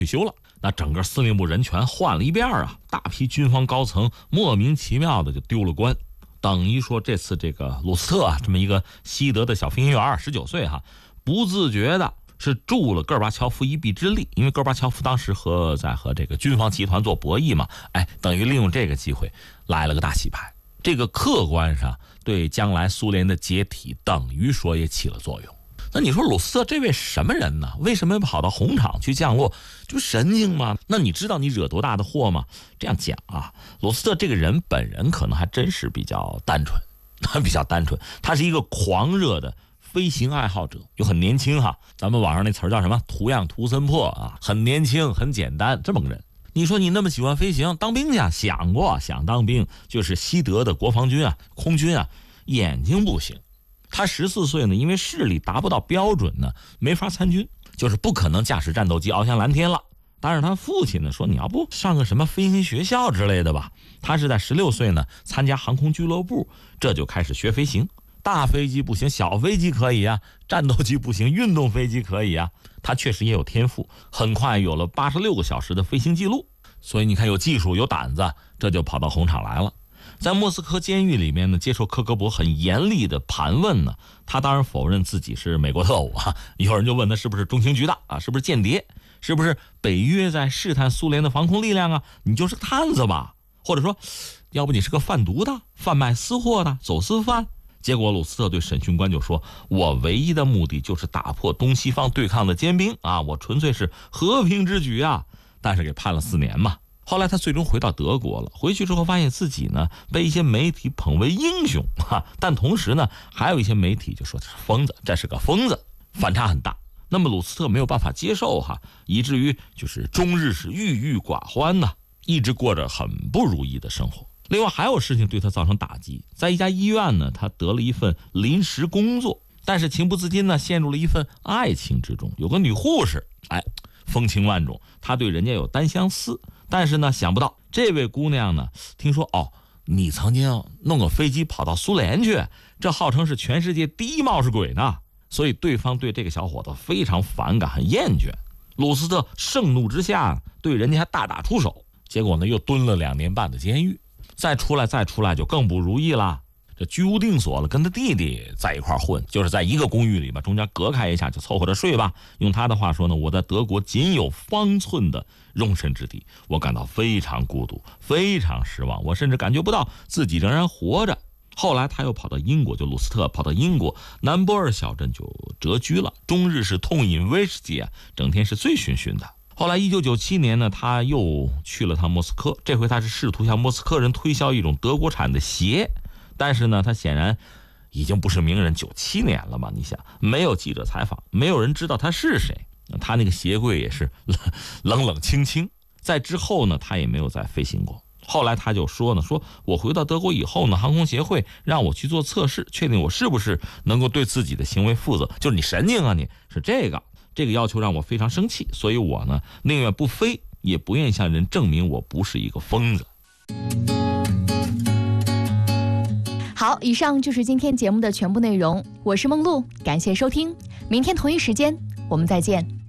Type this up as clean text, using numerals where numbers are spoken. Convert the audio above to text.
退休了。那整个司令部人全换了一遍啊，大批军方高层莫名其妙的就丢了官。等于说这次这个鲁斯特啊，这么一个西德的小飞行员19岁不自觉的是助了戈尔巴乔夫一臂之力，因为戈尔巴乔夫当时在和这个军方集团做博弈嘛，等于利用这个机会来了个大洗牌。这个客观上对将来苏联的解体等于说也起了作用。那你说鲁斯特这位什么人呢？为什么跑到红场去降落？这不神经吗？那你知道你惹多大的祸吗？这样讲鲁斯特这个人本人可能还真是比较单纯，他是一个狂热的飞行爱好者，又很年轻咱们网上那词儿叫什么？图样图森破很年轻，很简单，这么个人。你说你那么喜欢飞行，当兵去想当兵，就是西德的国防军空军眼睛不行。他14岁呢，因为视力达不到标准呢，没法参军，就是不可能驾驶战斗机翱翔蓝天了。但是他父亲呢说，你要不上个什么飞行学校之类的吧。他是在16岁呢参加航空俱乐部，这就开始学飞行。大飞机不行，小飞机可以战斗机不行，运动飞机可以他确实也有天赋，很快有了86个小时的飞行记录。所以你看，有技术有胆子，这就跑到红场来了。在莫斯科监狱里面呢，接受科格勃很严厉的盘问呢，他当然否认自己是美国特务有人就问他是不是中情局的是不是间谍，是不是北约在试探苏联的防空力量你就是个探子吧，或者说要不你是个贩毒的，贩卖私货的，走私犯。结果鲁斯特对审讯官就说，我唯一的目的就是打破东西方对抗的坚冰我纯粹是和平之举但是给判了4年嘛。后来他最终回到德国了，回去之后发现自己呢被一些媒体捧为英雄但同时呢还有一些媒体就说这是疯子，这是个疯子，反差很大。那么鲁斯特没有办法接受以至于就是终日是郁郁寡欢一直过着很不如意的生活。另外还有事情对他造成打击，在一家医院呢，他得了一份临时工作，但是情不自禁呢陷入了一份爱情之中。有个女护士风情万种，他对人家有单相思，但是呢想不到这位姑娘呢听说你曾经弄个飞机跑到苏联去，这号称是全世界第一冒失鬼呢。所以对方对这个小伙子非常反感，很厌倦。鲁斯特盛怒之下对人家还大打出手，结果呢又蹲了2年半的监狱。再出来就更不如意了，这居无定所了，跟他弟弟在一块混，就是在一个公寓里吧，中间隔开一下就凑合着睡吧。用他的话说呢，我在德国仅有方寸的容身之地，我感到非常孤独，非常失望，我甚至感觉不到自己仍然活着。后来他又跑到英国，就鲁斯特跑到英国南波尔小镇就谪居了，终日是痛饮威士忌整天是醉醺醺的。后来1997年呢，他又去了趟莫斯科，这回他是试图向莫斯科人推销一种德国产的鞋，但是呢他显然已经不是名人，97年了嘛，你想没有记者采访，没有人知道他是谁，他那个鞋柜也是冷冷清清。在之后呢他也没有再飞行过。后来他就说我回到德国以后呢，航空协会让我去做测试，确定我是不是能够对自己的行为负责，就是你神经你是这个要求让我非常生气，所以我呢宁愿不飞，也不愿意向人证明我不是一个疯子。 好，以上就是今天节目的全部内容，我是梦露，感谢收听，明天同一时间我们再见。